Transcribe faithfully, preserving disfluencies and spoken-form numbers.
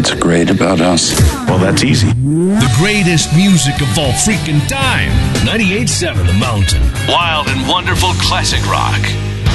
what's great about us? Well, that's easy. The greatest music of all freaking time. ninety-eight point seven The Mountain. Wild and wonderful classic rock.